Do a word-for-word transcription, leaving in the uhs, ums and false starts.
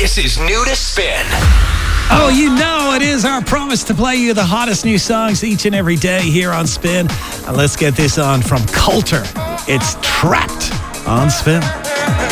This is new to Spin. Oh, you know, it is our promise to play you the hottest new songs each and every day here on Spin. And let's get this on from Coulter. It's Trapped on Spin.